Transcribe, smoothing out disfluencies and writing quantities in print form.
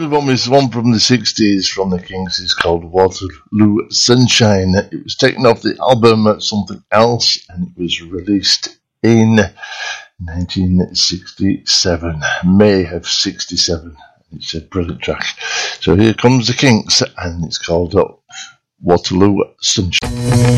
this one is one from the 60s from the Kinks. It's called Waterloo Sunshine. It was taken off the album Something Else and it was released in 1967, May of 67. It's a brilliant track. So here comes the Kinks and it's called Waterloo Sunshine.